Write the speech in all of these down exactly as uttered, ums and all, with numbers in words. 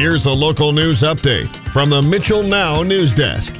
Here's a local news update from the Mitchell Now News Desk.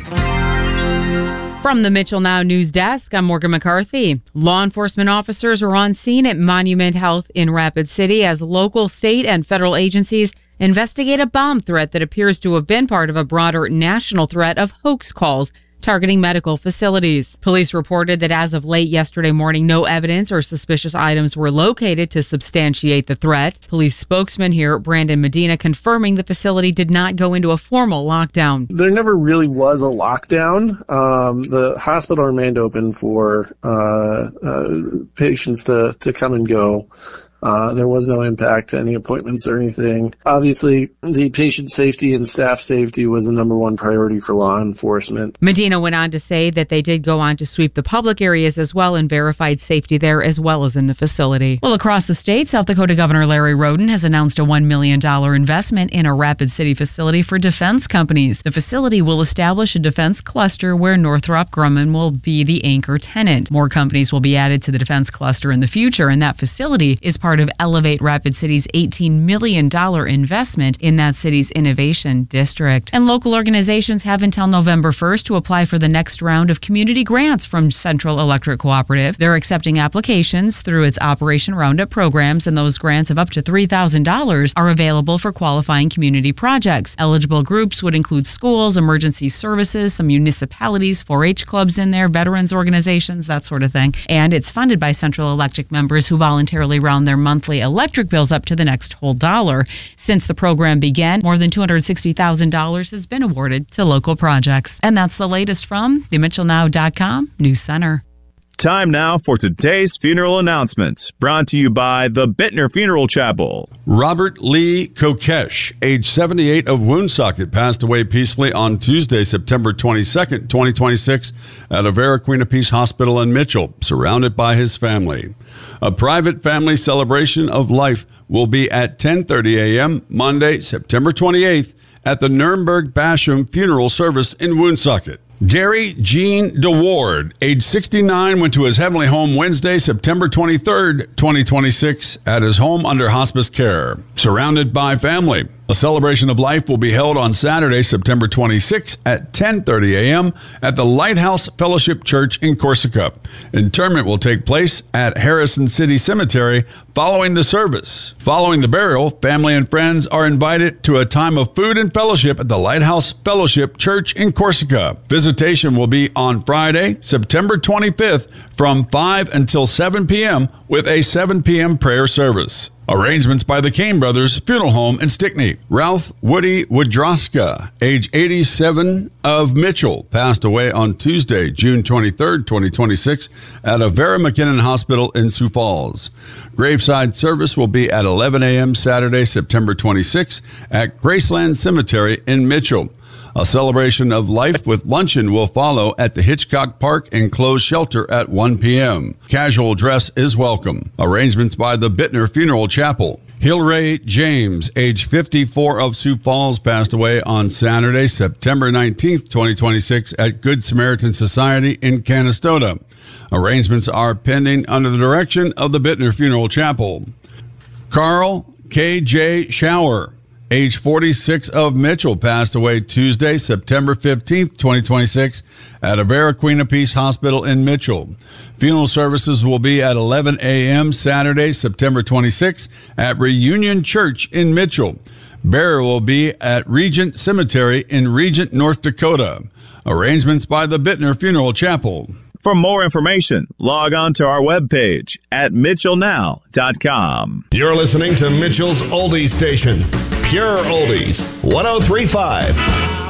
From the Mitchell Now News Desk, I'm Morgan McCarthy. Law enforcement officers are on scene at Monument Health in Rapid City as local, state, and federal agencies investigate a bomb threat that appears to have been part of a broader national threat of hoax calls targeting medical facilities. Police reported that as of late yesterday morning, no evidence or suspicious items were located to substantiate the threat. Police spokesman here, Brandon Medina, confirming the facility did not go into a formal lockdown. There never really was a lockdown. Um, the hospital remained open for uh, uh, patients to, to come and go. Uh, there was no impact to any appointments or anything. Obviously, the patient safety and staff safety was the number one priority for law enforcement. Medina went on to say that they did go on to sweep the public areas as well and verified safety there as well as in the facility. Well, across the state, South Dakota Governor Larry Roden has announced a one million dollars investment in a Rapid City facility for defense companies. The facility will establish a defense cluster where Northrop Grumman will be the anchor tenant. More companies will be added to the defense cluster in the future, and that facility is part of Elevate Rapid City's eighteen million dollars investment in that city's innovation district. And local organizations have until November first to apply for the next round of community grants from Central Electric Cooperative. They're accepting applications through its Operation Roundup programs, and those grants of up to three thousand dollars are available for qualifying community projects. Eligible groups would include schools, emergency services, some municipalities, four H clubs in there, veterans organizations, that sort of thing. And it's funded by Central Electric members who voluntarily round their monthly electric bills up to the next whole dollar. Since the program began, more than two hundred sixty thousand dollars has been awarded to local projects. And that's the latest from the Mitchell Now dot com News Center. Time now for today's funeral announcements, brought to you by the Bittner Funeral Chapel. Robert Lee Kokesh, age seventy-eight, of Woonsocket, passed away peacefully on Tuesday, September twenty-second, twenty twenty-six, at Avera Queen of Peace Hospital in Mitchell, surrounded by his family. A private family celebration of life will be at ten thirty a.m. Monday, September twenty-eighth, at the Nurnberg Basham Funeral Service in Woonsocket. Gary Gene DeWard, age sixty-nine, went to his heavenly home Wednesday, September twenty-third, twenty twenty-six, at his home under hospice care, surrounded by family. A celebration of life will be held on Saturday, September twenty-sixth at ten thirty a.m. at the Lighthouse Fellowship Church in Corsica. Interment will take place at Harrison City Cemetery following the service. Following the burial, family and friends are invited to a time of food and fellowship at the Lighthouse Fellowship Church in Corsica. Visitation will be on Friday, September twenty-fifth from five until seven p.m. with a seven p.m. prayer service. Arrangements by the Kane Brothers Funeral Home in Stickney. Ralph Woody Woodroska, age eighty-seven, of Mitchell, passed away on Tuesday, June twenty-third, twenty twenty-six, at Avera McKinnon Hospital in Sioux Falls. Graveside service will be at eleven a.m. Saturday, September twenty-sixth, at Graceland Cemetery in Mitchell. A celebration of life with luncheon will follow at the Hitchcock Park Enclosed Shelter at one p.m. Casual dress is welcome. Arrangements by the Bittner Funeral Chapel. Hillray James, age fifty-four, of Sioux Falls, passed away on Saturday, September nineteenth, twenty twenty-six, at Good Samaritan Society in Canastota. Arrangements are pending under the direction of the Bittner Funeral Chapel. Carl K J Shower, age forty-six, of Mitchell, passed away Tuesday, September fifteenth, twenty twenty-six, at Avera Queen of Peace Hospital in Mitchell. Funeral services will be at eleven a.m. Saturday, September twenty-sixth, at Reunion Church in Mitchell. Burial will be at Regent Cemetery in Regent, North Dakota. Arrangements by the Bittner Funeral Chapel. For more information, log on to our webpage at Mitchell Now dot com. You're listening to Mitchell's Oldies Station, Pure Oldies, one oh three point five.